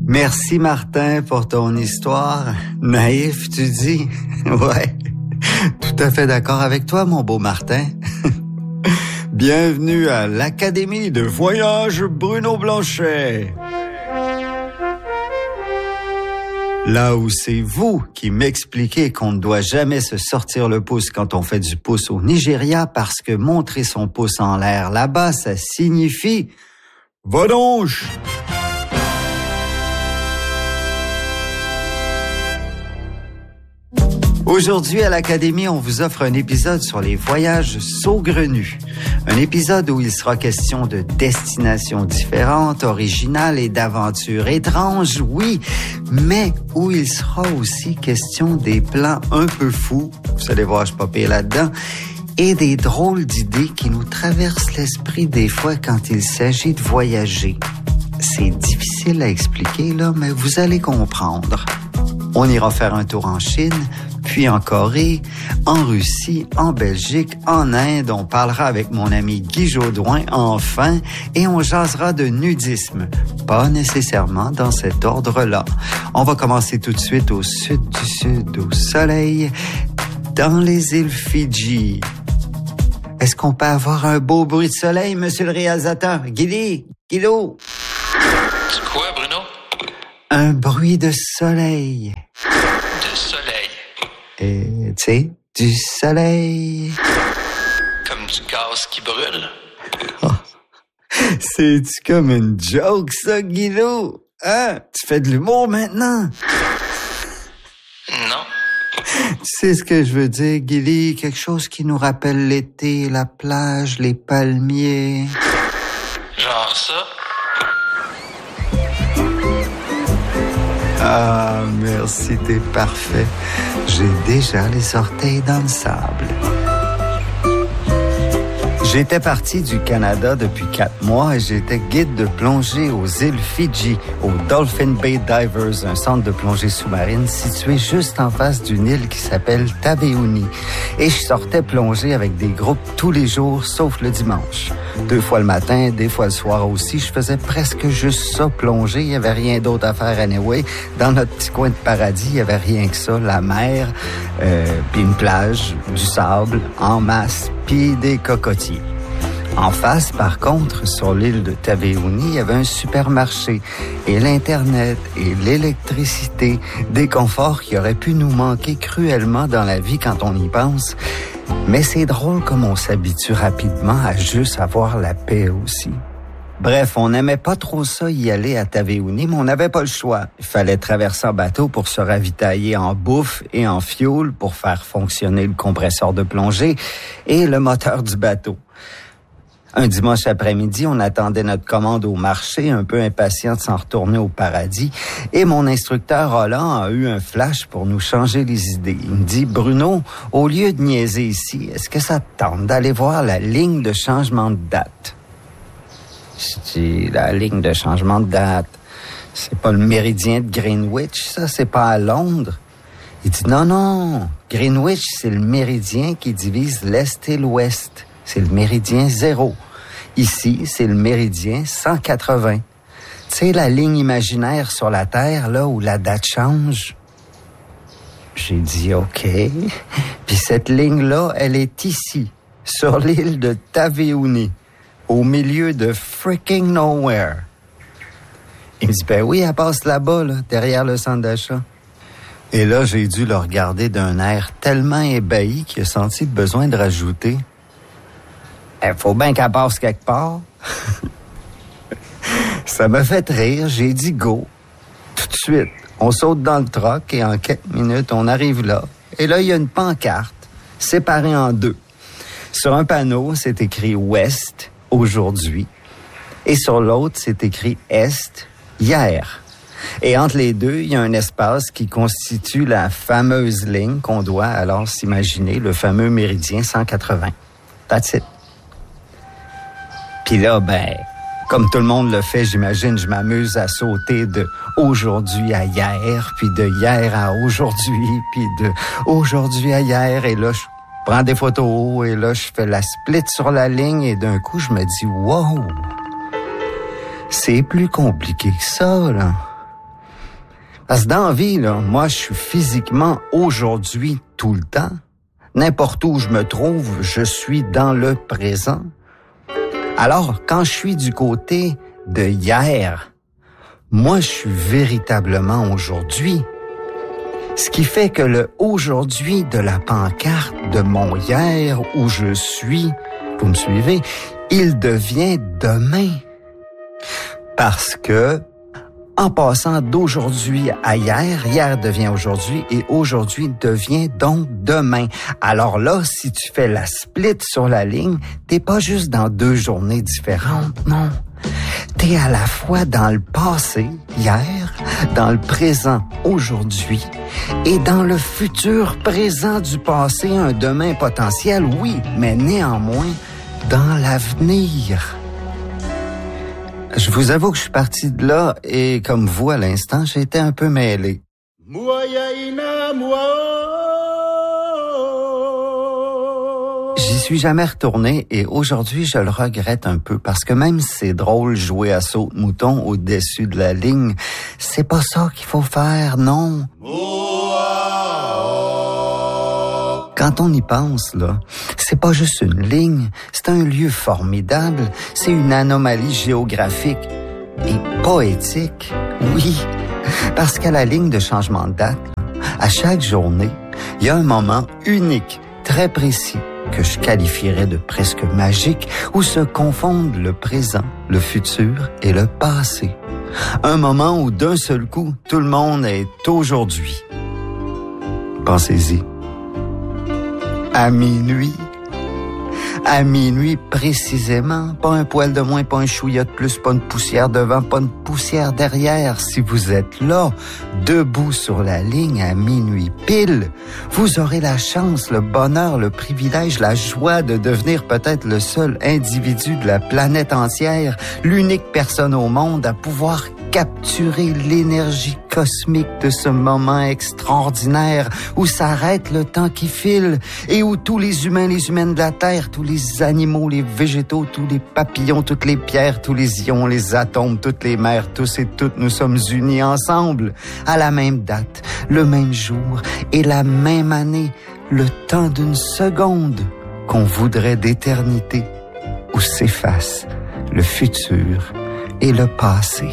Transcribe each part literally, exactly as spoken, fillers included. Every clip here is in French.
Merci Martin pour ton histoire. Naïf, tu dis? Ouais, tout à fait d'accord avec toi, mon beau Martin. Bienvenue à l'Académie de voyage Bruno Blanchet. Là où c'est vous qui m'expliquez qu'on ne doit jamais se sortir le pouce quand on fait du pouce au Nigeria parce que montrer son pouce en l'air là-bas, ça signifie « Va donc !» Aujourd'hui, à l'Académie, on vous offre un épisode sur les voyages saugrenus. Un épisode où il sera question de destinations différentes, originales et d'aventures étranges, oui, mais où il sera aussi question des plans un peu fous, vous allez voir, je suis pas pire là-dedans, et des drôles d'idées qui nous traversent l'esprit des fois quand il s'agit de voyager. C'est difficile à expliquer, là, mais vous allez comprendre. On ira faire un tour en Chine, puis en Corée, en Russie, en Belgique, en Inde. On parlera avec mon ami Guy Jodoin, enfin, et on jasera de nudisme. Pas nécessairement dans cet ordre-là. On va commencer tout de suite au sud du sud, au soleil, dans les îles Fidji. Est-ce qu'on peut avoir un beau bruit de soleil, monsieur le réalisateur? Guy, Guido? C'est quoi, Bruno? Un bruit de soleil. De soleil. Et, tu sais, du soleil. Comme du gaz qui brûle. Oh, c'est-tu comme une joke, ça, Guido? Hein? Tu fais de l'humour maintenant? Non. Tu sais ce que je veux dire, Guili? Quelque chose qui nous rappelle l'été, la plage, les palmiers. Genre ça? Ah, merci, t'es parfait. J'ai déjà les orteils dans le sable. J'étais parti du Canada depuis quatre mois et j'étais guide de plongée aux îles Fidji, au Dolphin Bay Divers, un centre de plongée sous-marine situé juste en face d'une île qui s'appelle Taveuni. Et je sortais plonger avec des groupes tous les jours, sauf le dimanche. Deux fois le matin, des fois le soir aussi. Je faisais presque juste ça, plonger. Il n'y avait rien d'autre à faire anyway. Dans notre petit coin de paradis, il n'y avait rien que ça. La mer, euh, puis une plage, du sable, en masse, puis des cocotiers. En face, par contre, sur l'île de Taveuni, il y avait un supermarché et l'Internet et l'électricité, des conforts qui auraient pu nous manquer cruellement dans la vie quand on y pense. Mais c'est drôle comme on s'habitue rapidement à juste avoir la paix aussi. Bref, on n'aimait pas trop ça y aller à Taveuni, mais on n'avait pas le choix. Il fallait traverser en bateau pour se ravitailler en bouffe et en fioul pour faire fonctionner le compresseur de plongée et le moteur du bateau. Un dimanche après-midi, on attendait notre commande au marché, un peu impatient de s'en retourner au paradis. Et mon instructeur Roland a eu un flash pour nous changer les idées. Il me dit, Bruno, au lieu de niaiser ici, est-ce que ça te tente d'aller voir la ligne de changement de date? Je dis, la ligne de changement de date, c'est pas le méridien de Greenwich, ça, c'est pas à Londres. Il dit, non, non, Greenwich, c'est le méridien qui divise l'Est et l'Ouest. C'est le méridien zéro. Ici, c'est le méridien cent quatre-vingts. Tu sais, la ligne imaginaire sur la Terre, là, où la date change. J'ai dit, OK. Puis cette ligne-là, elle est ici, sur l'île de Taveuni, au milieu de freaking nowhere. Il me dit, ben oui, elle passe là-bas, là, derrière le centre d'achat. Et là, j'ai dû le regarder d'un air tellement ébahi qu'il a senti le besoin de rajouter. Il faut bien qu'elle passe quelque part. Ça m'a fait rire, j'ai dit go. Tout de suite, on saute dans le truck et en quelques minutes, on arrive là. Et là, il y a une pancarte séparée en deux. Sur un panneau, c'est écrit Ouest, aujourd'hui. Et sur l'autre, c'est écrit Est, hier. Et entre les deux, il y a un espace qui constitue la fameuse ligne qu'on doit alors s'imaginer, le fameux méridien cent quatre-vingts. That's it. Puis là, ben, comme tout le monde le fait, j'imagine, je m'amuse à sauter de aujourd'hui à hier, puis de hier à aujourd'hui, puis de aujourd'hui à hier. Et là, je prends des photos, et là, je fais la split sur la ligne, et d'un coup, je me dis, wow, c'est plus compliqué que ça, là. Parce que dans la vie, là, moi, je suis physiquement aujourd'hui tout le temps. N'importe où je me trouve, je suis dans le présent. Alors, quand je suis du côté de hier, moi, je suis véritablement aujourd'hui. Ce qui fait que le aujourd'hui de la pancarte de mon hier où je suis, vous me suivez, il devient demain. Parce que, en passant d'aujourd'hui à hier, hier devient aujourd'hui et aujourd'hui devient donc demain. Alors là, si tu fais la split sur la ligne, t'es pas juste dans deux journées différentes, non. T'es à la fois dans le passé, hier, dans le présent, aujourd'hui, et dans le futur présent du passé, un demain potentiel, oui, mais néanmoins, dans l'avenir. Je vous avoue que je suis parti de là et comme vous à l'instant, j'ai été un peu mêlé. J'y suis jamais retourné et aujourd'hui, je le regrette un peu parce que même si c'est drôle jouer à saute-mouton au-dessus de la ligne, c'est pas ça qu'il faut faire, non. Quand on y pense, là, c'est pas juste une ligne, c'est un lieu formidable, c'est une anomalie géographique et poétique, oui, parce qu'à la ligne de changement de date, à chaque journée, il y a un moment unique, très précis, que je qualifierais de presque magique, où se confondent le présent, le futur et le passé. Un moment où d'un seul coup, tout le monde est aujourd'hui. Pensez-y. À minuit. À minuit précisément. Pas un poil de moins, pas un chouïa de plus, pas une poussière devant, pas une poussière derrière. Si vous êtes là, debout sur la ligne à minuit pile, vous aurez la chance, le bonheur, le privilège, la joie de devenir peut-être le seul individu de la planète entière, l'unique personne au monde à pouvoir capturer l'énergie cosmique de ce moment extraordinaire où s'arrête le temps qui file et où tous les humains, les humaines de la Terre, tous les animaux, les végétaux, tous les papillons, toutes les pierres, tous les ions, les atomes, toutes les mers, tous et toutes, nous sommes unis ensemble à la même date, le même jour et la même année, le temps d'une seconde qu'on voudrait d'éternité où s'effacent le futur et le passé.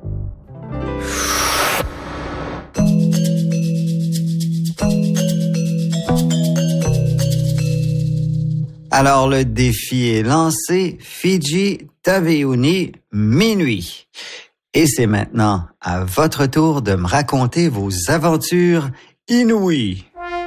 Alors, le défi est lancé. Fidji, Taveuni, minuit. Et c'est maintenant à votre tour de me raconter vos aventures inouïes.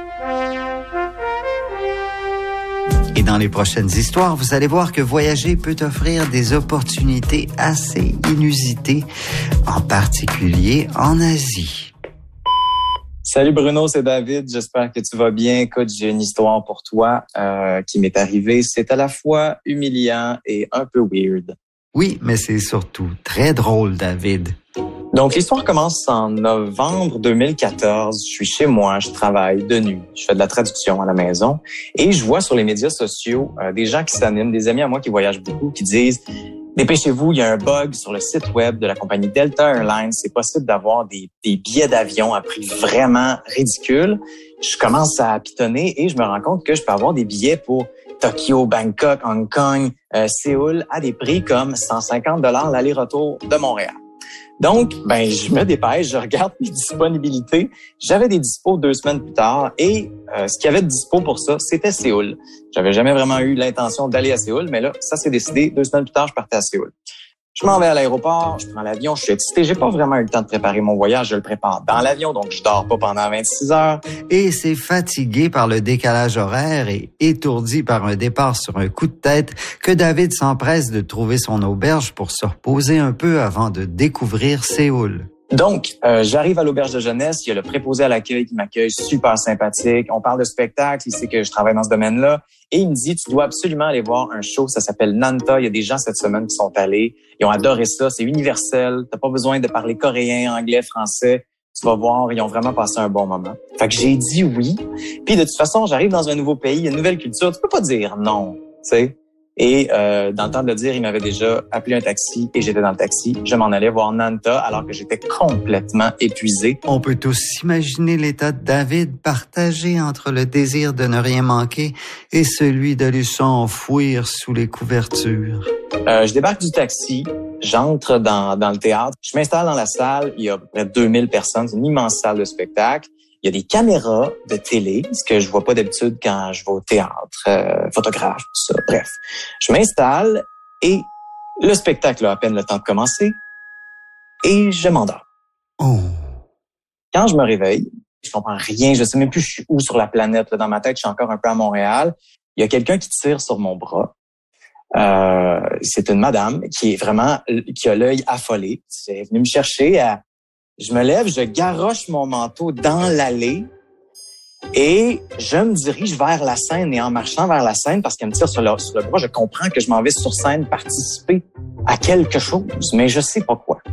Et dans les prochaines histoires, vous allez voir que voyager peut offrir des opportunités assez inusitées, en particulier en Asie. Salut Bruno, c'est David. J'espère que tu vas bien. Écoute, j'ai une histoire pour toi euh, qui m'est arrivée. C'est à la fois humiliant et un peu weird. Oui, mais c'est surtout très drôle, David. Donc, l'histoire commence en novembre deux mille quatorze. Je suis chez moi, je travaille de nuit. Je fais de la traduction à la maison. Et je vois sur les médias sociaux euh, des gens qui s'animent, des amis à moi qui voyagent beaucoup, qui disent « Dépêchez-vous, il y a un bug sur le site web de la compagnie Delta Airlines. C'est possible d'avoir des, des billets d'avion à prix vraiment ridicule. » Je commence à pitonner et je me rends compte que je peux avoir des billets pour Tokyo, Bangkok, Hong Kong, euh, Séoul à des prix comme cent cinquante dollars l'aller-retour de Montréal. Donc, ben, je me dépêche, je regarde mes disponibilités. J'avais des dispos deux semaines plus tard et euh, ce qu'il y avait de dispo pour ça, c'était Séoul. J'avais jamais vraiment eu l'intention d'aller à Séoul, mais là, ça s'est décidé. Deux semaines plus tard, je partais à Séoul. Je m'en vais à l'aéroport, je prends l'avion, je suis excité. J'ai pas vraiment eu le temps de préparer mon voyage, je le prépare dans l'avion, donc je dors pas pendant vingt-six heures. Et c'est fatigué par le décalage horaire et étourdi par un départ sur un coup de tête que David s'empresse de trouver son auberge pour se reposer un peu avant de découvrir Séoul. Donc, euh, j'arrive à l'auberge de jeunesse, il y a le préposé à l'accueil qui m'accueille, super sympathique. On parle de spectacle, il sait que je travaille dans ce domaine-là. Et il me dit, tu dois absolument aller voir un show, ça s'appelle Nanta. Il y a des gens cette semaine qui sont allés, ils ont adoré ça, c'est universel. T'as pas besoin de parler coréen, anglais, français. Tu vas voir, ils ont vraiment passé un bon moment. Fait que j'ai dit oui. Puis de toute façon, j'arrive dans un nouveau pays, une nouvelle culture, tu peux pas dire non, tu sais. Et euh, dans le temps de le dire, il m'avait déjà appelé un taxi et j'étais dans le taxi. Je m'en allais voir Nanta alors que j'étais complètement épuisé. On peut tous imaginer l'état de David partagé entre le désir de ne rien manquer et celui d'aller s'enfouir sous les couvertures. Euh, je débarque du taxi, j'entre dans, dans le théâtre, je m'installe dans la salle, il y a à peu près deux mille personnes, c'est une immense salle de spectacle. Il y a des caméras de télé, ce que je vois pas d'habitude quand je vais au théâtre, euh, photographe, tout ça. Bref, je m'installe et le spectacle a à peine le temps de commencer et je m'endors. Oh. Quand je me réveille, je comprends rien, je sais même plus je suis où sur la planète. Là, dans ma tête, je suis encore un peu à Montréal. Il y a quelqu'un qui tire sur mon bras. Euh, c'est une madame qui est vraiment, qui a l'œil affolé. Elle est venue me chercher à... Je me lève, je garoche mon manteau dans l'allée et je me dirige vers la scène. Et en marchant vers la scène, parce qu'elle me tire sur le, sur le bras, je comprends que je m'en vais sur scène participer à quelque chose, mais je sais pas quoi.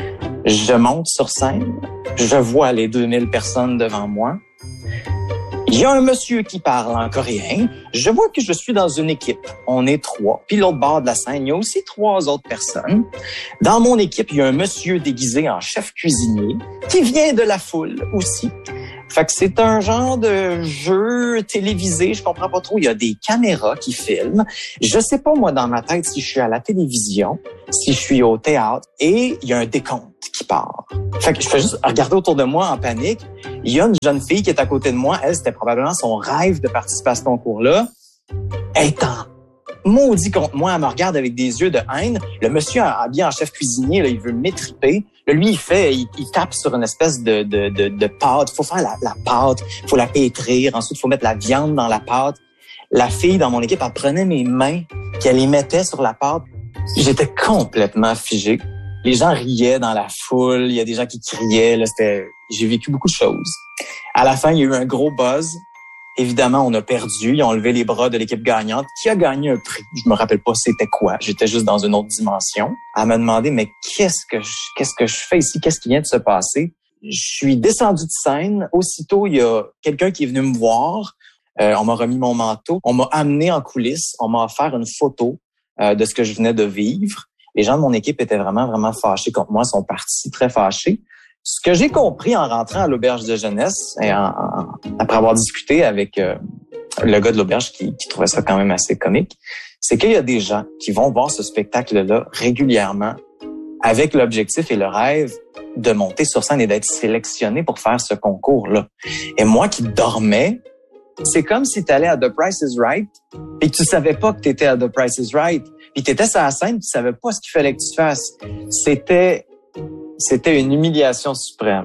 Je monte sur scène, je vois les deux mille personnes devant moi. Il y a un monsieur qui parle en coréen. Je vois que je suis dans une équipe. On est trois. Puis l'autre bord de la scène, il y a aussi trois autres personnes. Dans mon équipe, il y a un monsieur déguisé en chef cuisinier qui vient de la foule aussi. Fait que c'est un genre de jeu télévisé, je comprends pas trop. Il y a des caméras qui filment. Je sais pas, moi, dans ma tête, si je suis à la télévision, si je suis au théâtre, et il y a un décompte qui part. Fait que je fais juste regarder autour de moi en panique. Il y a une jeune fille qui est à côté de moi. Elle, c'était probablement son rêve de participer à ce concours-là. Elle est en maudit contre moi. Elle me regarde avec des yeux de haine. Le monsieur habillé en chef cuisinier, là, il veut m'étriper. Là, lui, il fait, il, il tape sur une espèce de, de, de, de pâte. Il faut faire la, la pâte, il faut la pétrir. Ensuite, il faut mettre la viande dans la pâte. La fille dans mon équipe, elle prenait mes mains, puis elle les mettait sur la pâte. J'étais complètement figé. Les gens riaient dans la foule. Il y a des gens qui criaient. Là, c'était, j'ai vécu beaucoup de choses. À la fin, il y a eu un gros buzz. Évidemment, on a perdu. Ils ont levé les bras de l'équipe gagnante qui a gagné un prix. Je me rappelle pas c'était quoi. J'étais juste dans une autre dimension. Elle m'a demandé, mais qu'est-ce que je, qu'est-ce que je fais ici? Qu'est-ce qui vient de se passer? Je suis descendu de scène. Aussitôt, il y a quelqu'un qui est venu me voir. Euh, on m'a remis mon manteau. On m'a amené en coulisses. On m'a offert une photo euh, de ce que je venais de vivre. Les gens de mon équipe étaient vraiment, vraiment fâchés contre moi. Ils sont partis très fâchés. Ce que j'ai compris en rentrant à l'auberge de jeunesse, et en, en, après avoir discuté avec euh, le gars de l'auberge qui, qui trouvait ça quand même assez comique, c'est qu'il y a des gens qui vont voir ce spectacle-là régulièrement avec l'objectif et le rêve de monter sur scène et d'être sélectionné pour faire ce concours-là. Et moi qui dormais, c'est comme si tu allais à The Price is Right et que tu savais pas que tu étais à The Price is Right. Puis tu étais sur la scène, tu savais pas ce qu'il fallait que tu fasses. C'était c'était une humiliation suprême.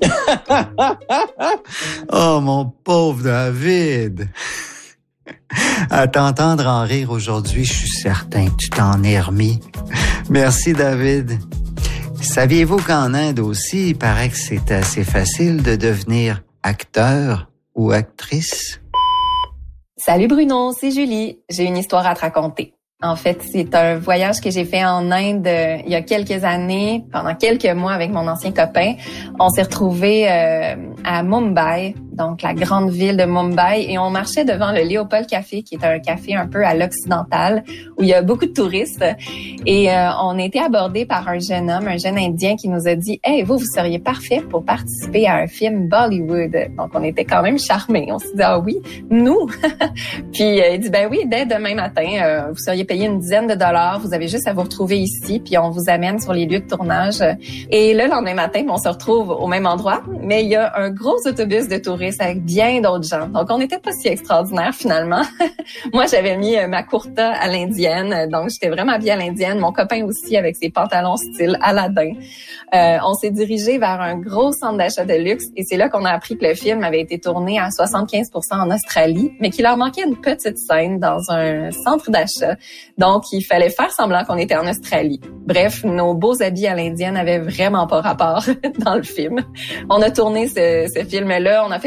Oh, mon pauvre David! À t'entendre en rire aujourd'hui, je suis certain que tu t'en es remis. Merci, David. Saviez-vous qu'en Inde aussi, il paraît que c'est assez facile de devenir acteur ou actrice? Salut Bruno, c'est Julie. J'ai une histoire à te raconter. En fait, c'est un voyage que j'ai fait en Inde euh, il y a quelques années, pendant quelques mois avec mon ancien copain. On s'est retrouvés euh, à Mumbai, donc la grande ville de Mumbai, et on marchait devant le Léopold Café, qui est un café un peu à l'occidental, où il y a beaucoup de touristes. Et euh, on a été abordés par un jeune homme, un jeune Indien, qui nous a dit « Hey, vous, vous seriez parfait pour participer à un film Bollywood. » Donc, on était quand même charmés. On s'est dit « Ah oui, nous? » Puis euh, il dit « Ben oui, dès demain matin, euh, vous seriez payé une dizaine de dollars. Vous avez juste à vous retrouver ici, puis on vous amène sur les lieux de tournage. » Et le lendemain matin, on se retrouve au même endroit, mais il y a un gros autobus de touristes avec bien d'autres gens. Donc, on n'était pas si extraordinaire finalement. Moi, j'avais mis ma kurta à l'indienne, donc j'étais vraiment habillée à l'indienne. Mon copain aussi avec ses pantalons style Aladdin. Euh, on s'est dirigé vers un gros centre d'achat de luxe et c'est là qu'on a appris que le film avait été tourné à soixante-quinze pour cent en Australie, mais qu'il leur manquait une petite scène dans un centre d'achat. Donc, il fallait faire semblant qu'on était en Australie. Bref, nos beaux habits à l'indienne avaient vraiment pas rapport dans le film. On a tourné ce, ce film-là, on a fait des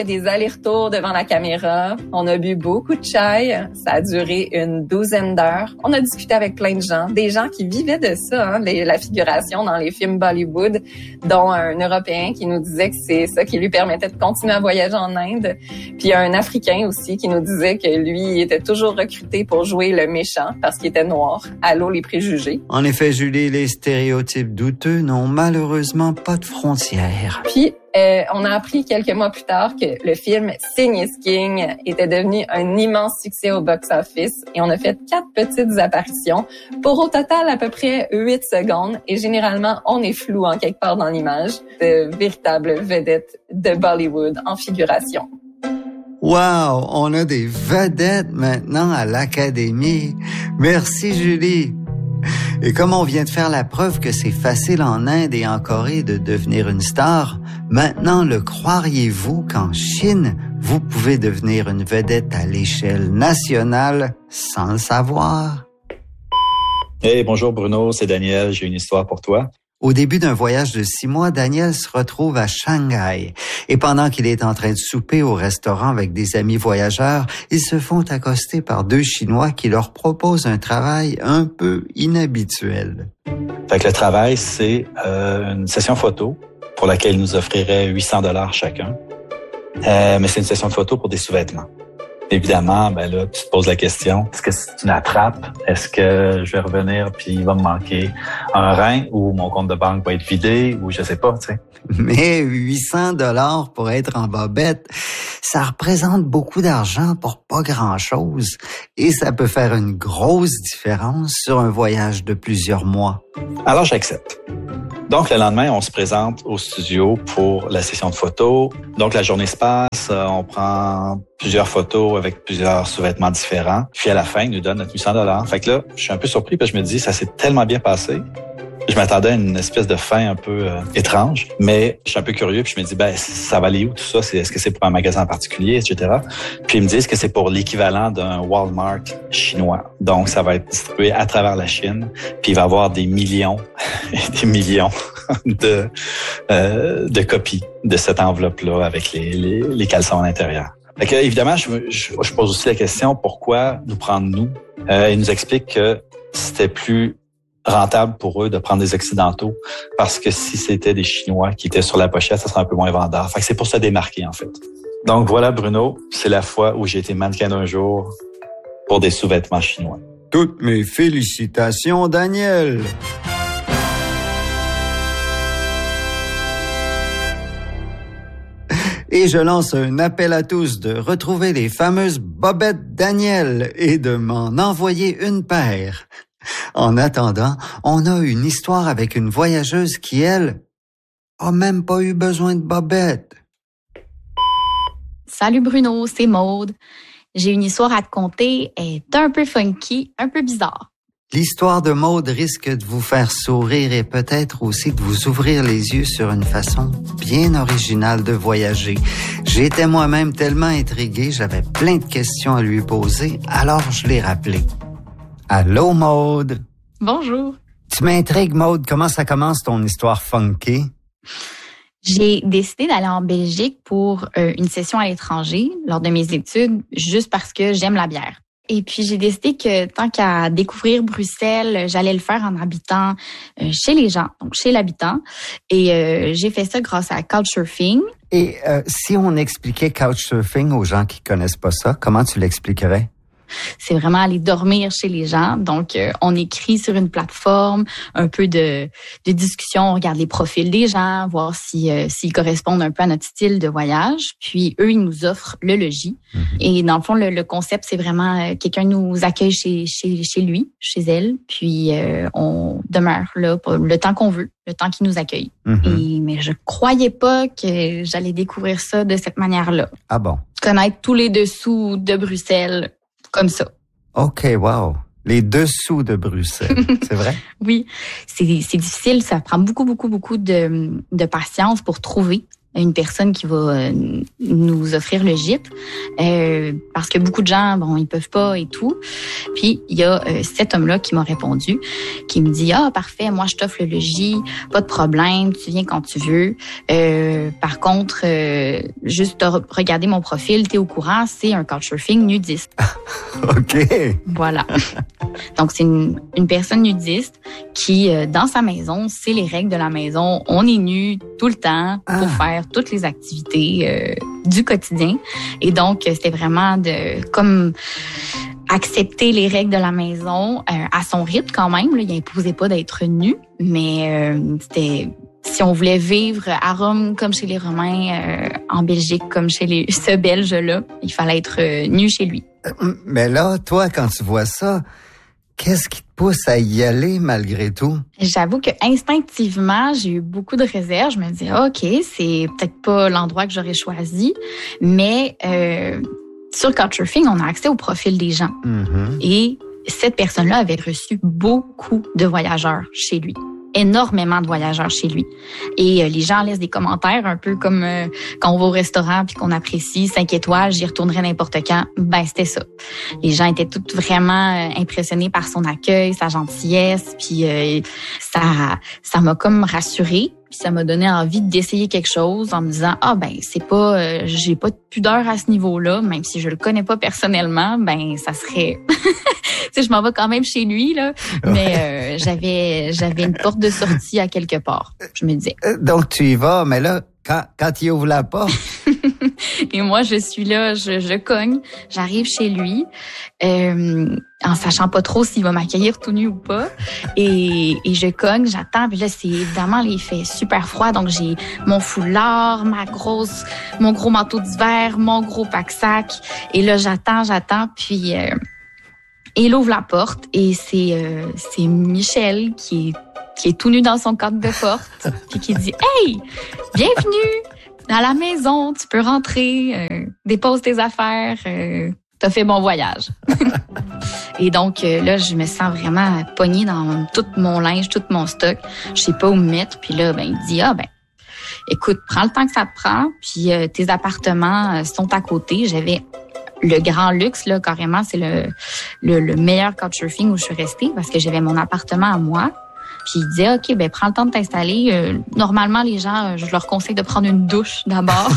des allers-retours devant la caméra. On a bu beaucoup de chai. Ça a duré une douzaine d'heures. On a discuté avec plein de gens, des gens qui vivaient de ça, hein, les, la figuration dans les films Bollywood, dont un Européen qui nous disait que c'est ça qui lui permettait de continuer à voyager en Inde. Puis un Africain aussi qui nous disait que lui il était toujours recruté pour jouer le méchant parce qu'il était noir. Allô les préjugés. En effet, Julie, les stéréotypes douteux n'ont malheureusement pas de frontières. Puis, euh, on a appris quelques mois plus tard que le film Sing is King était devenu un immense succès au box-office et on a fait quatre petites apparitions pour au total à peu près huit secondes et généralement, on est flou en quelque part dans l'image de véritables vedettes de Bollywood en figuration. Wow, on a des vedettes maintenant à l'Académie. Merci, Julie. Et comme on vient de faire la preuve que c'est facile en Inde et en Corée de devenir une star, maintenant le croiriez-vous qu'en Chine, vous pouvez devenir une vedette à l'échelle nationale sans le savoir? Hey, bonjour Bruno, c'est Daniel, j'ai une histoire pour toi. Au début d'un voyage de six mois, Daniel se retrouve à Shanghai. Et pendant qu'il est en train de souper au restaurant avec des amis voyageurs, ils se font accoster par deux Chinois qui leur proposent un travail un peu inhabituel. Fait que le travail, c'est euh, une session photo pour laquelle ils nous offriraient huit cents dollars chacun. Euh, mais c'est une session de photo pour des sous-vêtements. Évidemment, ben là, tu te poses la question, est-ce que c'est une attrape? Est-ce que je vais revenir puis il va me manquer un rein ou mon compte de banque va être vidé ou je sais pas, tu sais. Mais huit cents dollars pour être en bobette, ça représente beaucoup d'argent pour pas grand-chose et ça peut faire une grosse différence sur un voyage de plusieurs mois. Alors, j'accepte. Donc, le lendemain, on se présente au studio pour la session de photos. Donc, la journée se passe, on prend plusieurs photos avec plusieurs sous-vêtements différents. Puis, à la fin, ils nous donnent notre huit cents dollars. Fait que là, je suis un peu surpris parce que je me dis, ça s'est tellement bien passé. Je m'attendais à une espèce de fin un peu euh, étrange, mais je suis un peu curieux puis je me dis, ben ça va aller où tout ça? C'est, est-ce que c'est pour un magasin en particulier, et cetera. Puis ils me disent que c'est pour l'équivalent d'un Walmart chinois. Donc, ça va être distribué à travers la Chine, puis il va y avoir des millions et des millions de, euh, de copies de cette enveloppe-là avec les, les, les caleçons à l'intérieur. Fait que, évidemment, je, je, je pose aussi la question, pourquoi nous prendre nous? Euh, ils nous expliquent que c'était plus rentable pour eux de prendre des Occidentaux parce que si c'était des Chinois qui étaient sur la pochette, ça serait un peu moins vendeur. Fait que c'est pour se démarquer, en fait. Donc voilà, Bruno, c'est la fois où j'ai été mannequin d'un jour pour des sous-vêtements chinois. Toutes mes félicitations, Daniel! Et je lance un appel à tous de retrouver les fameuses bobettes Daniel et de m'en envoyer une paire. En attendant, on a une histoire avec une voyageuse qui, elle, a même pas eu besoin de bobettes. Salut Bruno, c'est Maude. J'ai une histoire à te conter. Elle est un peu funky, un peu bizarre. L'histoire de Maude risque de vous faire sourire et peut-être aussi de vous ouvrir les yeux sur une façon bien originale de voyager. J'étais moi-même tellement intrigué, j'avais plein de questions à lui poser, alors je l'ai rappelé. Allô, Maude. Bonjour. Tu m'intrigues, Maude. Comment ça commence ton histoire funky? J'ai décidé d'aller en Belgique pour euh, une session à l'étranger lors de mes études, juste parce que j'aime la bière. Et puis, j'ai décidé que tant qu'à découvrir Bruxelles, j'allais le faire en habitant euh, chez les gens, donc chez l'habitant. Et euh, j'ai fait ça grâce à Couchsurfing. Et euh, si on expliquait Couchsurfing aux gens qui connaissent pas ça, comment tu l'expliquerais? C'est vraiment aller dormir chez les gens. Donc, euh, on écrit sur une plateforme, un peu de, de discussion, on regarde les profils des gens, voir si euh, s'ils correspondent un peu à notre style de voyage. Puis, eux, ils nous offrent le logis. Mm-hmm. Et dans le fond, le, le concept, c'est vraiment euh, quelqu'un nous accueille chez, chez, chez lui, chez elle. Puis, euh, on demeure là pour le temps qu'on veut, le temps qu'il nous accueille. Mm-hmm. Et, mais je croyais pas que j'allais découvrir ça de cette manière-là. Ah bon? Connaître tous les dessous de Bruxelles comme ça. OK, wow. Les dessous de Bruxelles, c'est vrai? Oui, c'est, c'est difficile. Ça prend beaucoup, beaucoup, beaucoup de, de patience pour trouver une personne qui va euh, nous offrir le gîte, euh, parce que beaucoup de gens, bon, ils peuvent pas et tout. Puis il y a euh, cet homme-là qui m'a répondu, qui me dit ah parfait, moi je t'offre le logis, pas de problème, tu viens quand tu veux. Euh, par contre, euh, juste regarder mon profil, t'es au courant, c'est un couchsurfing nudiste. OK. Voilà. Donc c'est une, une personne nudiste qui, euh, dans sa maison, c'est les règles de la maison. On est nu tout le temps pour ah. faire toutes les activités euh, du quotidien. Et donc, c'était vraiment de comme accepter les règles de la maison euh, à son rythme quand même. Là. Il n'imposait pas d'être nu, mais euh, c'était... Si on voulait vivre à Rome comme chez les Romains, euh, en Belgique comme chez les, ce Belge-là, il fallait être euh, nu chez lui. Mais là, toi, quand tu vois ça, qu'est-ce qui te pousse à y aller malgré tout? J'avoue que instinctivement, j'ai eu beaucoup de réserves. Je me disais, OK, c'est peut-être pas l'endroit que j'aurais choisi, mais euh, sur Couchsurfing, on a accès au profil des gens. Mm-hmm. Et cette personne-là avait reçu beaucoup de voyageurs chez lui. Énormément de voyageurs chez lui. Et euh, les gens laissent des commentaires un peu comme euh, quand on va au restaurant puis qu'on apprécie cinq étoiles, j'y retournerai n'importe quand. Ben, c'était ça. Les gens étaient tous vraiment euh, impressionnés par son accueil, sa gentillesse, puis euh, ça ça m'a comme rassurée. Puis ça m'a donné envie d'essayer quelque chose en me disant ah ben c'est pas euh, j'ai pas de pudeur à ce niveau-là, même si je le connais pas personnellement, ben ça serait tu sais je m'en vais quand même chez lui là, mais euh, j'avais j'avais une porte de sortie à quelque part. Je me disais. Donc tu y vas, mais là quand quand il ouvre la porte. Et moi je suis là, je, je cogne, j'arrive chez lui. Euh, en sachant pas trop s'il va m'accueillir tout nu ou pas. Et, et je cogne, j'attends. Puis là, c'est évidemment, il fait super froid. Donc, j'ai mon foulard, ma grosse, mon gros manteau d'hiver, mon gros pack-sac. Et là, j'attends, j'attends. Puis, euh, il ouvre la porte et c'est, euh, c'est Michel qui est, qui est tout nu dans son cadre de porte. Puis qui dit « Hey, bienvenue à la maison. Tu peux rentrer. Euh, dépose tes affaires. Euh, T'as fait bon voyage. » Et donc, euh, là, je me sens vraiment pognée dans tout mon linge, tout mon stock. Je sais pas où me mettre. Puis là, ben, il dit, ah, ben, écoute, prends le temps que ça te prend. Puis euh, tes appartements euh, sont à côté. J'avais le grand luxe, là, carrément. C'est le, le, le meilleur couchsurfing où je suis restée parce que j'avais mon appartement à moi. Puis il disait, OK, ben prends le temps de t'installer. Euh, normalement, les gens, je leur conseille de prendre une douche d'abord.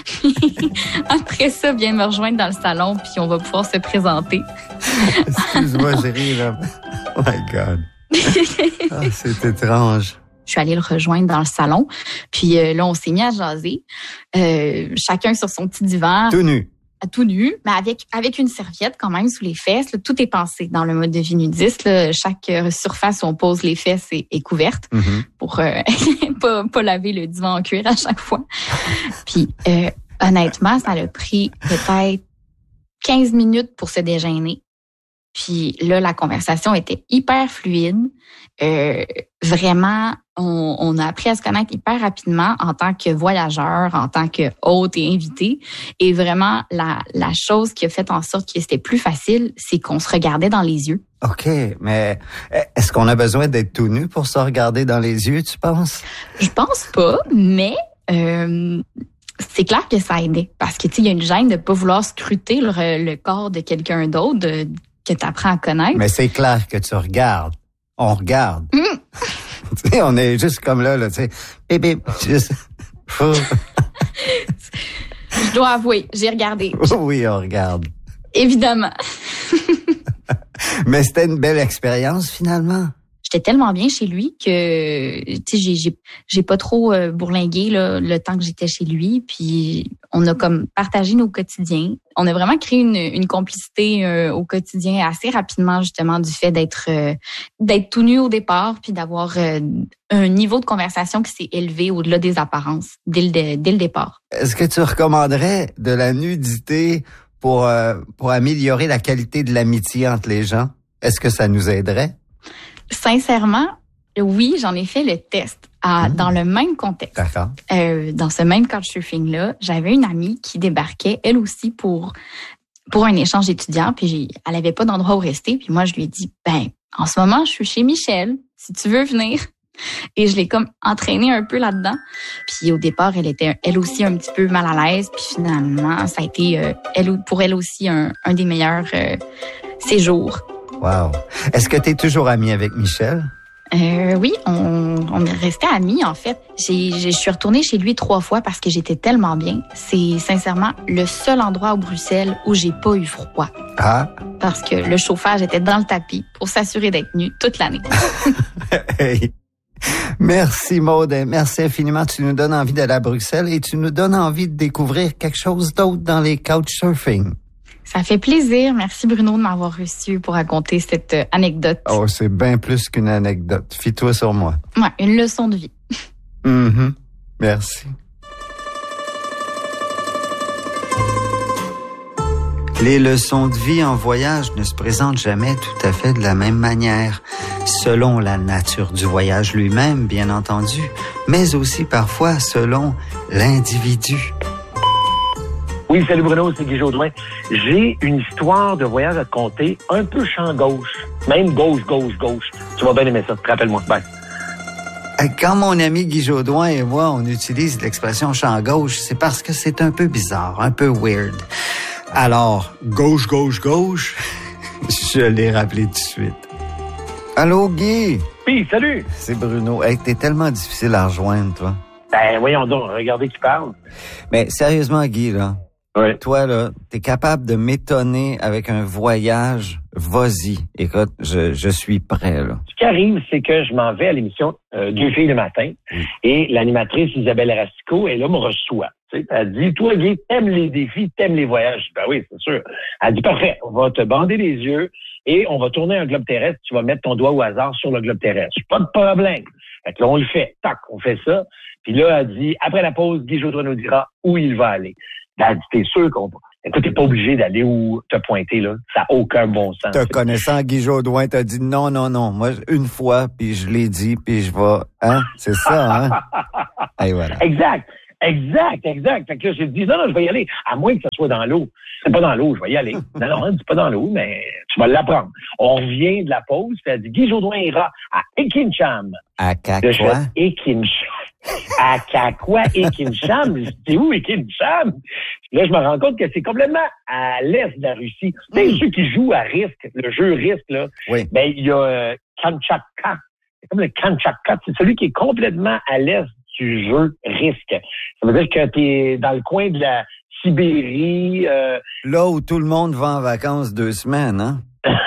Après ça, viens me rejoindre dans le salon, puis on va pouvoir se présenter. Excuse-moi, chérie, là. Oh my God. Ah, c'est étrange. Je suis allée le rejoindre dans le salon. Puis euh, là, on s'est mis à jaser. Euh, chacun sur son petit divan. Tout nu. Tout nu, mais avec avec une serviette quand même sous les fesses. Là, tout est pensé dans le mode de vie nudiste. Là. Chaque surface où on pose les fesses est, est couverte mm-hmm. pour euh, pas, pas laver le divan en cuir à chaque fois. Puis euh, honnêtement, ça a pris peut-être quinze minutes pour se déjeuner. Puis là, la conversation était hyper fluide. Euh, vraiment, on, on a appris à se connaître hyper rapidement en tant que voyageur, en tant que hôte et invité. Et vraiment, la, la chose qui a fait en sorte que c'était plus facile, c'est qu'on se regardait dans les yeux. OK, mais est-ce qu'on a besoin d'être tout nu pour se regarder dans les yeux, tu penses? Je pense pas, mais... Euh, c'est clair que ça aidait. Parce que, tu sais, il y a une gêne de pas vouloir scruter le, le corps de quelqu'un d'autre, de, que tu apprends à connaître. Mais c'est clair que tu regardes. On regarde. Mm. Tu sais, on est juste comme là, là, tu sais. Bip, bip, juste... Je dois avouer, j'ai regardé. Oui, on regarde. Évidemment. Mais c'était une belle expérience, finalement. J'étais tellement bien chez lui que tu sais j'ai j'ai j'ai pas trop euh, bourlingué là, le temps que j'étais chez lui, puis on a comme partagé nos quotidiens. On a vraiment créé une une complicité euh, au quotidien assez rapidement, justement, du fait d'être euh, d'être tout nu au départ, puis d'avoir euh, un niveau de conversation qui s'est élevé au-delà des apparences dès le dès le départ. Est-ce que tu recommanderais de la nudité pour euh, pour améliorer la qualité de l'amitié entre les gens? Est-ce que ça nous aiderait? Sincèrement, oui, j'en ai fait le test. À, mmh. Dans le même contexte. D'accord. Euh, dans ce même couchsurfing-là, j'avais une amie qui débarquait, elle aussi, pour pour un échange étudiant. Puis elle avait pas d'endroit où rester. Puis moi, je lui ai dit, ben, en ce moment, je suis chez Michel. Si tu veux venir. Et je l'ai comme entraînée un peu là-dedans. Puis au départ, elle était elle aussi un petit peu mal à l'aise. Puis finalement, ça a été euh, elle pour elle aussi un, un des meilleurs euh, séjours. Wow. Est-ce que tu es toujours amie avec Michel? Euh, oui, on, on est resté amis, en fait. J'ai, je suis retournée chez lui trois fois parce que j'étais tellement bien. C'est sincèrement le seul endroit au Bruxelles où j'ai pas eu froid. Ah. Parce que le chauffage était dans le tapis pour s'assurer d'être nu toute l'année. Hey. Merci Maude, merci infiniment. Tu nous donnes envie d'aller à Bruxelles et tu nous donnes envie de découvrir quelque chose d'autre dans les couchsurfing. Ça fait plaisir. Merci Bruno de m'avoir reçu pour raconter cette anecdote. Oh, c'est bien plus qu'une anecdote. Fie-toi sur moi. Ouais, une leçon de vie. Mm-hmm. Merci. Les leçons de vie en voyage ne se présentent jamais tout à fait de la même manière, selon la nature du voyage lui-même, bien entendu, mais aussi parfois selon l'individu. Oui, salut Bruno, c'est Guy Jodoin. J'ai une histoire de voyage à te conter, un peu champ gauche, même gauche, gauche, gauche. Tu vas bien aimer ça, rappelle-moi. Bye. Quand mon ami Guy Jodoin et moi, on utilise l'expression champ gauche, c'est parce que c'est un peu bizarre, un peu weird. Alors, gauche, gauche, gauche, je l'ai rappelé tout de suite. Allô, Guy? Oui, salut! C'est Bruno. Hey, t'es tellement difficile à rejoindre, toi. Ben, voyons donc, regardez qui parle. Mais sérieusement, Guy, là, ouais. Toi, là, t'es capable de m'étonner avec un voyage, vas-y. Écoute, je, je suis prêt, là. Ce qui arrive, c'est que je m'en vais à l'émission euh, Deux filles le matin oui. Et l'animatrice Isabelle Racicot, elle là, me reçoit. Tu sais, elle dit, toi, Guy, t'aimes les défis, t'aimes les voyages. Ben oui, c'est sûr. Elle dit, parfait, on va te bander les yeux et on va tourner un globe terrestre. Tu vas mettre ton doigt au hasard sur le globe terrestre. Pas de problème. Fait que là, on le fait. Tac, on fait ça. Puis là, elle dit, après la pause, Guy Jodoin nous dira où il va aller. Ben, elle dit, t'es sûr qu'on va. Écoute, t'es pas obligé d'aller où te pointer, là. Ça n'a aucun bon sens. Te connaissant, Guy Jodoin, t'as dit non, non, non. Moi, une fois, puis je l'ai dit, puis je vais. Hein? C'est ça, hein? Et voilà. Exact. Exact, exact. Fait que là, j'ai dit, non, non, je vais y aller. À moins que ça soit dans l'eau. C'est pas dans l'eau, je vais y aller. Non, non, c'est pas dans l'eau, mais tu vas l'apprendre. On revient de la pause, puis elle dit, Guy Jodoin ira à Ekincham. À Kakwa? Ekincham. À Kakwa, Ekincham. C'est où Ekincham? Là, je me rends compte que c'est complètement à l'est de la Russie. Tu sais, mm. ceux qui jouent à risque, le jeu risque, là. Oui. Ben, il y a euh, Kamchatka. C'est comme le Kamchatka. C'est celui qui est complètement à l'est du jeu risque. Ça veut dire que tu es dans le coin de la Sibérie. Euh... Là où tout le monde va en vacances deux semaines, hein?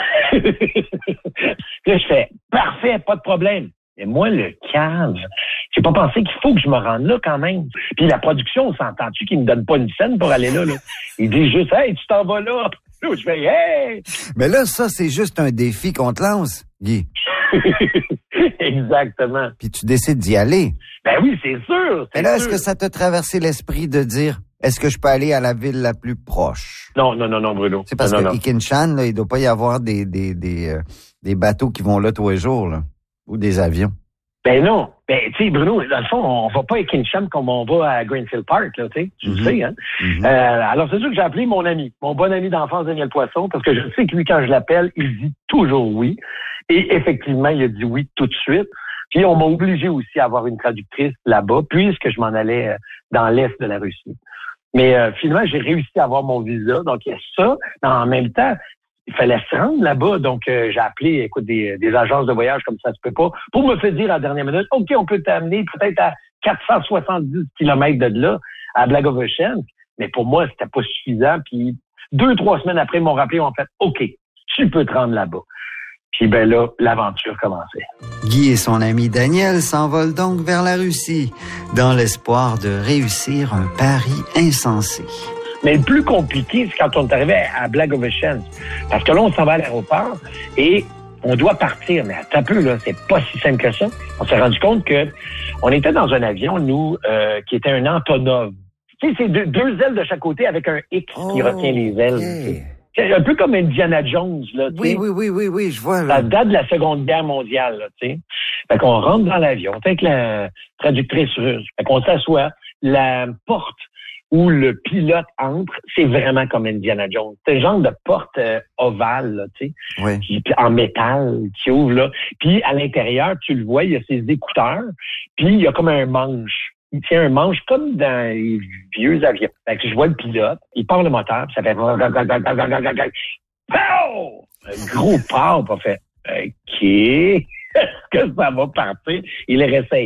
Là, je fais, parfait, pas de problème. Mais moi, le cave, j'ai pas pensé qu'il faut que je me rende là quand même. Puis la production, on s'entend-tu qu'il me donne pas une scène pour aller là, là? Il dit juste, hey, tu t'en vas là. Là, je fais, hey! Mais là, ça, c'est juste un défi qu'on te lance, Guy. Exactement. Puis tu décides d'y aller. Ben oui, c'est sûr. Mais là, est-ce que ça t'a traversé l'esprit de dire, est-ce que je peux aller à la ville la plus proche? Non, non, non, non, Bruno. C'est parce non, que non. Ekincham, là, il doit pas y avoir des des des, euh, des bateaux qui vont là tous les jours, là, ou des avions. Ben non. Ben, tu sais, Bruno, dans le fond, on va pas à Ekincham comme on va à Greenfield Park, là, tu sais. Tu mm-hmm. le sais, hein. Mm-hmm. Euh, alors, c'est sûr que j'ai appelé mon ami, mon bon ami d'enfance, Daniel Poisson, parce que je sais que lui, quand je l'appelle, il dit toujours oui. Et effectivement, il a dit oui tout de suite. Puis, on m'a obligé aussi à avoir une traductrice là-bas, puisque je m'en allais dans l'est de la Russie. Mais euh, finalement, j'ai réussi à avoir mon visa. Donc, il y a ça. En même temps, il fallait se rendre là-bas. Donc, euh, j'ai appelé, écoute, des, des agences de voyage comme ça se peut pas, pour me faire dire à la dernière minute, OK, on peut t'amener peut-être à quatre cent soixante-dix kilomètres de là, à Blagoveshchensk. Mais pour moi, c'était pas suffisant. Puis, deux, trois semaines après, ils m'ont rappelé, ils m'ont fait, OK, tu peux te rendre là-bas. Puis ben là, l'aventure commençait. Guy et son ami Daniel s'envolent donc vers la Russie, dans l'espoir de réussir un pari insensé. Mais le plus compliqué, c'est quand on est arrivé à Blagoveshchensk. Parce que là, on s'en va à l'aéroport et on doit partir. Mais attends un peu, là, c'est pas si simple que ça. On s'est rendu compte que on était dans un avion, nous, euh, qui était un Antonov. Tu sais, c'est deux, deux ailes de chaque côté avec un X qui oh, retient les ailes. Okay. C'est un peu comme Indiana Jones, là, tu oui, sais. Oui, oui, oui, oui, je vois, là. Ça date de la Seconde Guerre mondiale, là, tu sais. Fait qu'on rentre dans l'avion, avec la traductrice russe. Fait qu'on s'assoit. La porte où le pilote entre, c'est vraiment comme Indiana Jones. C'est un genre de porte euh, ovale, là, tu sais, oui. qui, en métal, qui ouvre là. Puis à l'intérieur, tu le vois, il y a ses écouteurs, puis il y a comme un manche. Il tient un manche comme dans les vieux avions. Fait que je vois le pilote, il part le moteur, puis ça fait... Pow! Un gros port, pas fait. OK. Est-ce que ça va partir? Il le réessaye.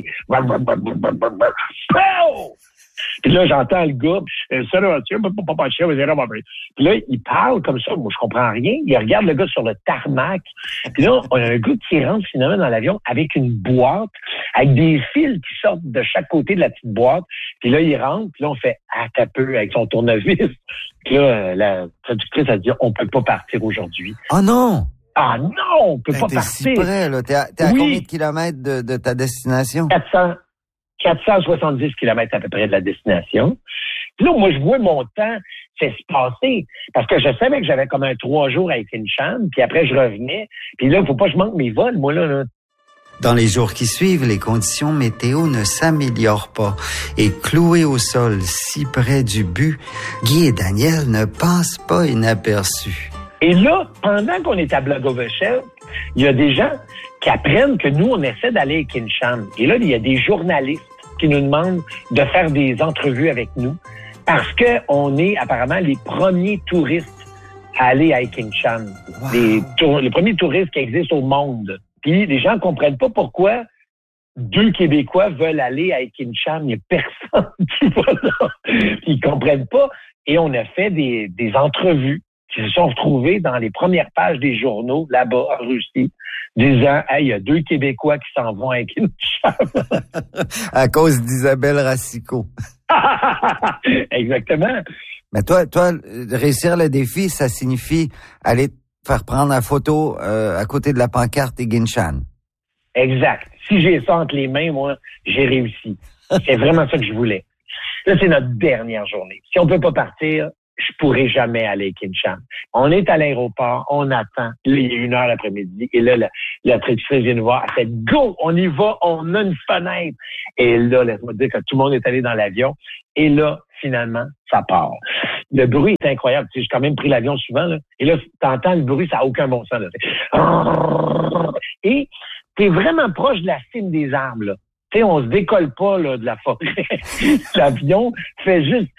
Puis là, j'entends le gars, ça là, tu peux pas pas chier, puis là, il parle comme ça, moi je comprends rien. Il regarde le gars sur le tarmac. Puis là, on a un gars qui rentre finalement dans l'avion avec une boîte, avec des fils qui sortent de chaque côté de la petite boîte. Puis là, il rentre, puis là, on fait « Ah, t'as peu » avec son tournevis. Puis là, la traductrice a dit « On peut pas partir aujourd'hui. » Oh non! Ah non, on peut Ben, pas t'es partir. si près, là. T'es à, t'es à Oui. combien de kilomètres de, de ta destination? quatre cents, quatre cent soixante-dix kilomètres à peu près de la destination. Puis là, moi, je vois mon temps se passer. Parce que je savais que j'avais comme un trois jours avec une chambre, puis après, je revenais. Puis là, il faut pas que je manque mes vols, moi, là. là. Dans les jours qui suivent, les conditions météo ne s'améliorent pas. Et cloués au sol, si près du but, Guy et Daniel ne passent pas inaperçus. Et là, pendant qu'on est à Blagoveschel, il y a des gens qui apprennent que nous, on essaie d'aller à Kinshasa. Et là, il y a des journalistes qui nous demandent de faire des entrevues avec nous parce que on est apparemment les premiers touristes à aller à Kinshasa. Wow. Les, tour- les premiers touristes qui existent au monde. Puis les gens comprennent pas pourquoi deux Québécois veulent aller à Kinshasa. Il y a personne qui va là. Puis ils comprennent pas. Et on a fait des, des entrevues qui se sont retrouvés dans les premières pages des journaux, là-bas, en Russie, disant « Hey, il y a deux Québécois qui s'en vont à Kinshasa. » À cause d'Isabelle Racicot. Exactement. Mais toi, toi, réussir le défi, ça signifie aller faire prendre la photo euh, à côté de la pancarte des Ginshan. Exact. Si j'ai ça entre les mains, moi, j'ai réussi. C'est vraiment ça que je voulais. Là, c'est notre dernière journée. Si on peut pas partir, je pourrais jamais aller à Kinshasa. On est à l'aéroport, on attend. Là, il y a une heure l'après-midi. Et là, la, la traductrice vient nous voir. Elle fait « Go! On y va! On a une fenêtre! » Et là, laisse-moi te dire que tout le monde est allé dans l'avion. Et là, finalement, ça part. Le bruit est incroyable. Tu sais, j'ai quand même pris l'avion souvent. Là. Et là, t'entends le bruit, ça n'a aucun bon sens. Là. Et t'es vraiment proche de la cime des arbres, là. Tu sais, on se décolle pas là, de la forêt. L'avion fait juste,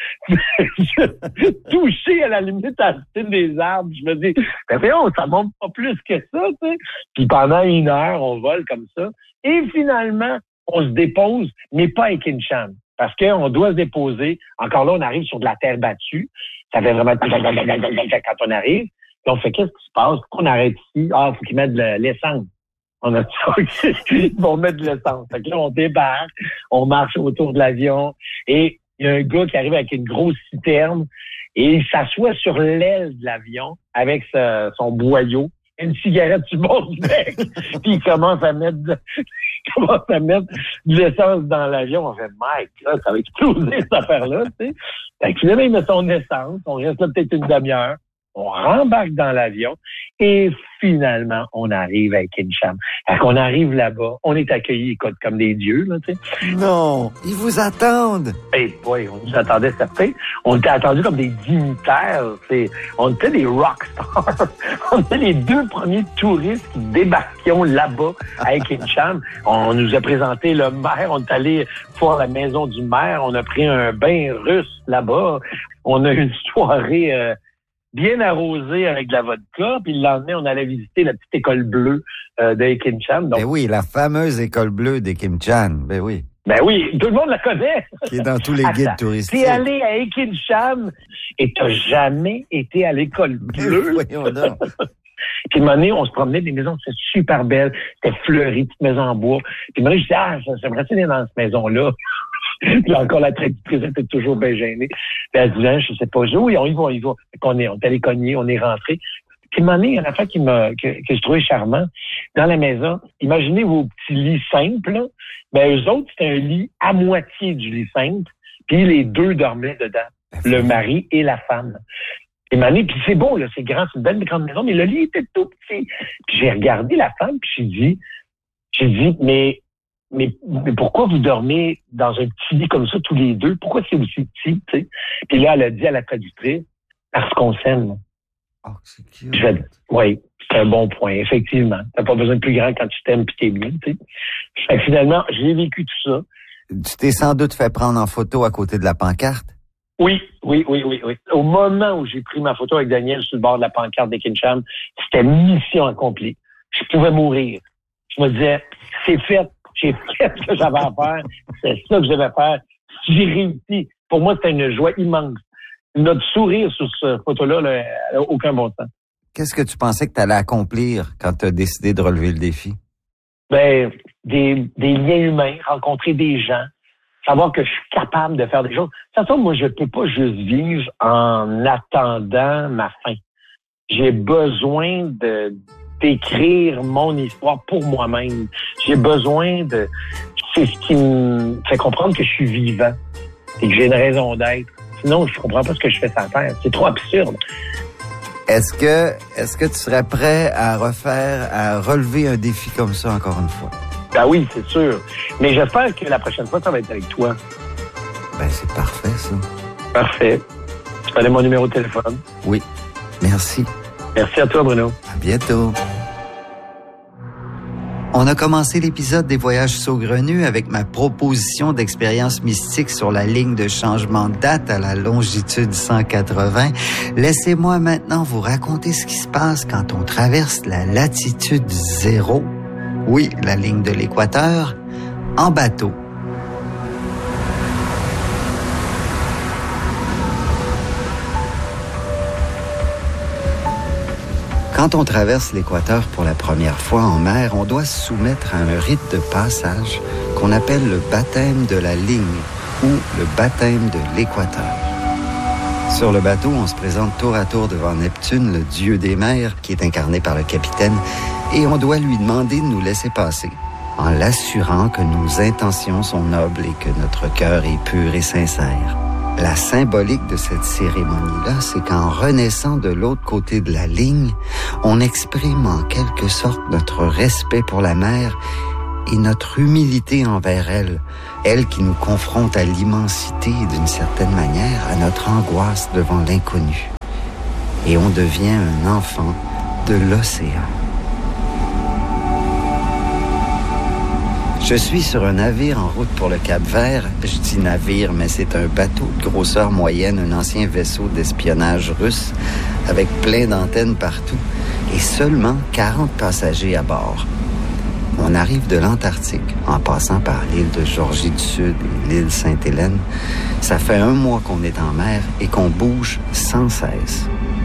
juste toucher à la limite à la cime des arbres. Je me dis, ben voyons, ça monte pas plus que ça, tu sais. Puis pendant une heure, on vole comme ça. Et finalement, on se dépose, mais pas à Kinshasa. Parce qu'on doit se déposer. Encore là, on arrive sur de la terre battue. Ça fait vraiment quand on arrive. Puis on fait, qu'est-ce qui se passe? Pourquoi on arrête ici? Ah, il faut qu'ils mettent de l'essence. On a dit, ils vont mettre de l'essence. Fait que là, on débarque, on marche autour de l'avion et il y a un gars qui arrive avec une grosse citerne et il s'assoit sur l'aile de l'avion avec sa, son boyau, une cigarette sur le bord du bec, puis il commence à mettre de, il commence à mettre de l'essence dans l'avion. On fait, Mike, là, ça va exploser cette affaire-là, tu sais. Fait que finalement, il met son essence, on reste là peut-être une demi-heure. On rembarque dans l'avion et finalement, on arrive à Kinshasa. Quand on arrive là-bas, on est accueillis comme des dieux, là, tu sais. Non, ils vous attendent. Eh boy, on nous attendait certains. On était attendus comme des dignitaires. T'sais. On était des rockstars. On était les deux premiers touristes qui débarquions là-bas à Kinshasa. On nous a présenté le maire. On est allé voir la maison du maire. On a pris un bain russe là-bas. On a eu une soirée... Euh, bien arrosé avec de la vodka, puis le lendemain, on allait visiter la petite école bleue euh, de Kinshasa. Donc, ben oui, la fameuse école bleue des Kim Chan, ben oui. Ben oui, tout le monde la connaît. Qui est dans tous les guides touristiques. T'es allé à Kinshasa et t'as jamais été à l'école bleue. Voyons donc. Puis, une année, on se promenait des maisons, c'était super belle, c'était fleuri, petite maison en bois. Puis, une année, je disais, ah, j'aimerais aller dans cette maison-là. Puis encore, la traductrice était toujours bien gênée. Puis elle disait, je sais pas, je dis, oui, on y va, on y va. On est, on est allé cogner, on est rentré. Puis, une année, il y a une affaire qui m'a, que, que je trouvais charmant. Dans la maison, imaginez vos petits lits simples, là. Ben, eux autres, c'était un lit à moitié du lit simple. Puis, les deux dormaient dedans. Le mari et la femme. Et Mané, puis c'est beau, là, c'est grand, c'est une belle grande maison, mais le lit était tout petit. Puis j'ai regardé la femme, puis j'ai dit, j'ai dit, mais mais, mais pourquoi vous dormez dans un petit lit comme ça tous les deux? Pourquoi c'est aussi petit, tu sais? Puis là, elle a dit à la traductrice, parce qu'on s'aime. Oh, c'est cute. Je vais, oui, c'est un bon point, effectivement. T'as pas besoin de plus grand quand tu t'aimes pis t'es bien, tu sais. Fait que finalement, j'ai vécu tout ça. Tu t'es sans doute fait prendre en photo à côté de la pancarte? Oui, oui, oui, oui, oui. Au moment où j'ai pris ma photo avec Daniel sur le bord de la pancarte des Kinsham, c'était mission accomplie. Je pouvais mourir. Je me disais, c'est fait, j'ai fait ce que j'avais à faire, c'est ça que je devais faire. J'ai réussi. Pour moi, c'était une joie immense. Notre sourire sur cette photo-là, là, n'a aucun bon sens. Qu'est-ce que tu pensais que tu allais accomplir quand tu as décidé de relever le défi? Ben, des, des liens humains, rencontrer des gens, savoir que je suis capable de faire des choses. De toute façon, moi, je peux pas juste vivre en attendant ma fin. J'ai besoin de d'écrire mon histoire pour moi-même. J'ai besoin de... C'est ce qui me fait comprendre que je suis vivant et que j'ai une raison d'être. Sinon, je comprends pas ce que je fais sur Terre. C'est trop absurde. Est-ce que, est-ce que tu serais prêt à refaire, à relever un défi comme ça encore une fois? Ben oui, c'est sûr. Mais j'espère que la prochaine fois, ça va être avec toi. Ben, c'est parfait, ça. Parfait. Tu connais mon numéro de téléphone? Oui. Merci. Merci à toi, Bruno. À bientôt. On a commencé l'épisode des Voyages saugrenus avec ma proposition d'expérience mystique sur la ligne de changement de date à la longitude cent quatre-vingts. Laissez-moi maintenant vous raconter ce qui se passe quand on traverse la latitude zéro, oui, la ligne de l'équateur, en bateau. Quand on traverse l'équateur pour la première fois en mer, on doit se soumettre à un rite de passage qu'on appelle le baptême de la ligne ou le baptême de l'équateur. Sur le bateau, on se présente tour à tour devant Neptune, le dieu des mers, qui est incarné par le capitaine, et on doit lui demander de nous laisser passer, en l'assurant que nos intentions sont nobles et que notre cœur est pur et sincère. La symbolique de cette cérémonie-là, c'est qu'en renaissant de l'autre côté de la ligne, on exprime en quelque sorte notre respect pour la mer et notre humilité envers elle, elle qui nous confronte à l'immensité et d'une certaine manière à notre angoisse devant l'inconnu. Et on devient un enfant de l'océan. Je suis sur un navire en route pour le Cap-Vert. Je dis navire, mais c'est un bateau de grosseur moyenne, un ancien vaisseau d'espionnage russe avec plein d'antennes partout et seulement quarante passagers à bord. On arrive de l'Antarctique en passant par l'île de Georgie du Sud et l'île Sainte-Hélène. Ça fait un mois qu'on est en mer et qu'on bouge sans cesse.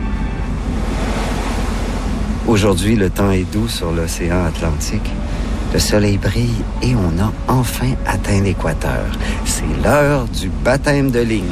Aujourd'hui, le temps est doux sur l'océan Atlantique. Le soleil brille et on a enfin atteint l'équateur. C'est l'heure du baptême de ligne.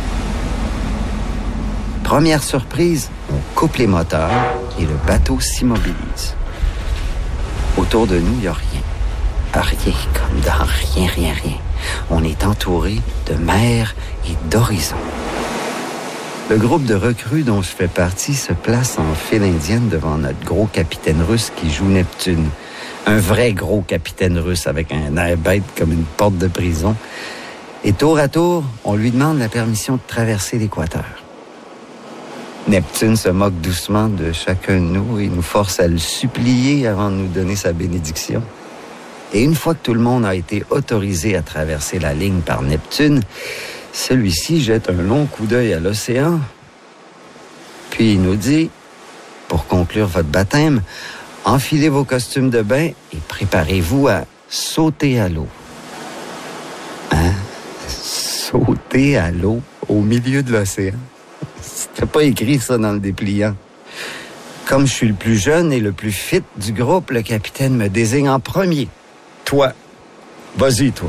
Première surprise, on coupe les moteurs et le bateau s'immobilise. Autour de nous, il n'y a rien. Rien, comme dans rien, rien, rien. On est entouré de mer et d'horizon. Le groupe de recrues dont je fais partie se place en file indienne devant notre gros capitaine russe qui joue Neptune. Un vrai gros capitaine russe avec un air bête comme une porte de prison. Et tour à tour, on lui demande la permission de traverser l'équateur. Neptune se moque doucement de chacun de nous et nous force à le supplier avant de nous donner sa bénédiction. Et une fois que tout le monde a été autorisé à traverser la ligne par Neptune, celui-ci jette un long coup d'œil à l'océan. Puis il nous dit, pour conclure votre baptême, enfilez vos costumes de bain et préparez-vous à sauter à l'eau. Hein? Sauter à l'eau au milieu de l'océan? C'était pas écrit ça dans le dépliant. Comme je suis le plus jeune et le plus fit du groupe, le capitaine me désigne en premier. Toi. Vas-y, toi.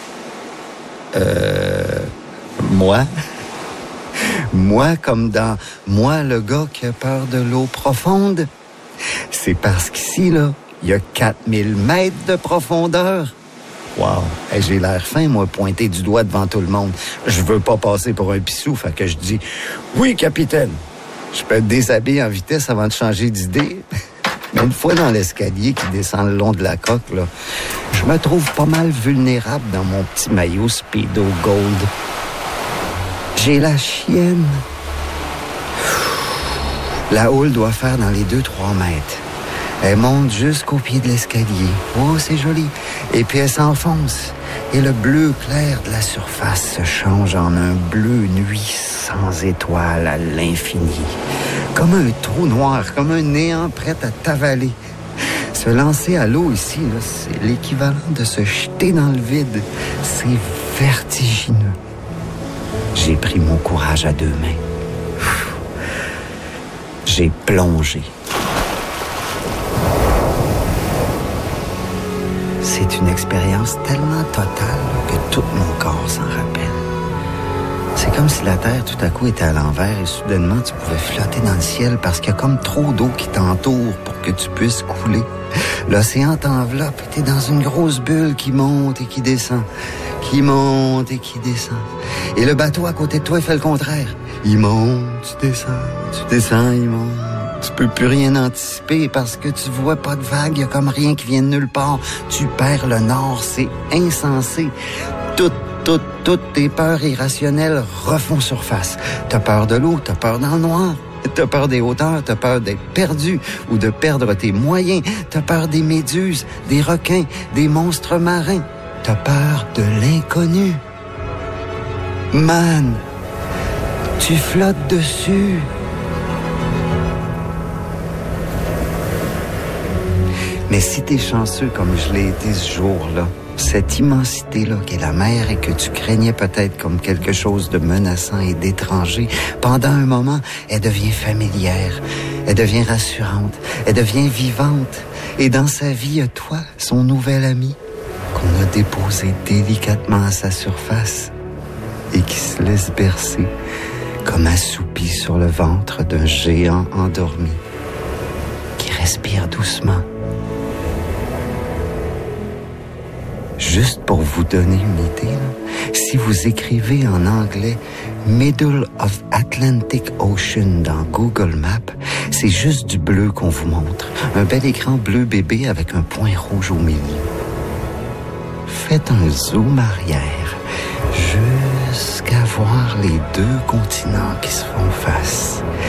Euh... Moi? Moi, comme dans « Moi, le gars qui a peur de l'eau profonde ». C'est parce qu'ici, là, il y a quatre mille mètres de profondeur. Wow! Hey, j'ai l'air fin, moi, pointé du doigt devant tout le monde. Je veux pas passer pour un pissou, fait que je dis « Oui, capitaine, je peux te déshabiller en vitesse avant de changer d'idée. » Mais une fois dans l'escalier qui descend le long de la coque, là, je me trouve pas mal vulnérable dans mon petit maillot Speedo Gold. J'ai la chienne. La houle doit faire dans les deux trois mètres. Elle monte jusqu'au pied de l'escalier. Oh, c'est joli. Et puis elle s'enfonce. Et le bleu clair de la surface se change en un bleu nuit sans étoiles à l'infini. Comme un trou noir, comme un néant prêt à t'avaler. Se lancer à l'eau ici, là, c'est l'équivalent de se jeter dans le vide. C'est vertigineux. J'ai pris mon courage à deux mains. J'ai plongé. C'est une expérience tellement totale que tout mon corps s'en rappelle. C'est comme si la Terre tout à coup était à l'envers et soudainement tu pouvais flotter dans le ciel parce qu'il y a comme trop d'eau qui t'entoure pour que tu puisses couler. L'océan t'enveloppe et t'es dans une grosse bulle qui monte et qui descend, qui monte et qui descend. Et le bateau à côté de toi, il fait le contraire. Il monte, tu descends, tu descends, il monte. Tu peux plus rien anticiper parce que tu vois pas de vague, il y a comme rien qui vient de nulle part. Tu perds le nord, c'est insensé. Toutes, toutes, toutes tes peurs irrationnelles refont surface. T'as peur de l'eau, t'as peur dans le noir. T'as peur des hauteurs, t'as peur d'être perdu ou de perdre tes moyens. T'as peur des méduses, des requins, des monstres marins. T'as peur de l'inconnu. Man, tu flottes dessus. Mais si t'es chanceux comme je l'ai été ce jour-là, cette immensité-là qu'est la mer et que tu craignais peut-être comme quelque chose de menaçant et d'étranger, pendant un moment, elle devient familière, elle devient rassurante, elle devient vivante. Et dans sa vie, il y a toi, son nouvel ami, qu'on a déposé délicatement à sa surface et qui se laisse bercer comme assoupi sur le ventre d'un géant endormi qui respire doucement. Juste pour vous donner une idée, là, si vous écrivez en anglais « Middle of Atlantic Ocean » dans Google Maps, c'est juste du bleu qu'on vous montre. Un bel écran bleu bébé avec un point rouge au milieu. Faites un zoom arrière jusqu'à voir les deux continents qui se font face.